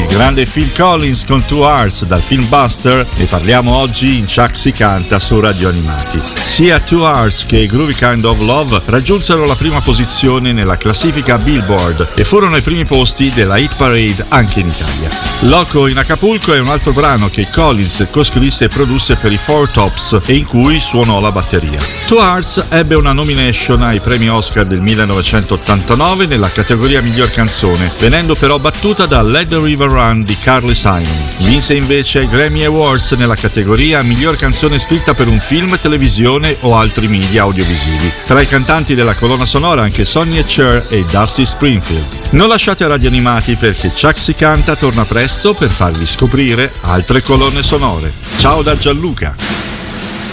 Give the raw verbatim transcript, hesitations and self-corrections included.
grande Phil Collins con Two Hearts dal film Buster, ne parliamo oggi in Chuck si canta su Radio Animati. Sia Two Hearts che Groovy Kind of Love raggiunsero la prima posizione nella classifica Billboard e furono ai primi posti della Hit Parade anche in Italia. Loco in Acapulco è un altro brano che Collins coscrisse e produsse per i Four Tops e in cui suonò la batteria. Two Hearts ebbe una nomination ai premi Oscar del millenovecentottantanove nella categoria miglior canzone, venendo però battuta da Let the River Run di Carly Simon. Vinse invece ai Grammy Awards nella categoria miglior canzone scritta per un film, televisione o altri media audiovisivi. Tra i cantanti della colonna sonora anche Sonny e Cher e Dusty Springfield. Non lasciate Radio Animati perché Chuck si canta torna presto per farvi scoprire altre colonne sonore. Ciao da Gianluca!